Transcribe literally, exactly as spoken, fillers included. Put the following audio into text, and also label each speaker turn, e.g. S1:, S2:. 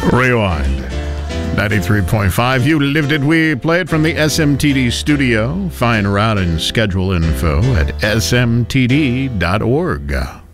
S1: Rewind. ninety-three point five. You lived it. We play it from the S M T D studio. Find route and schedule info at S M T D dot org.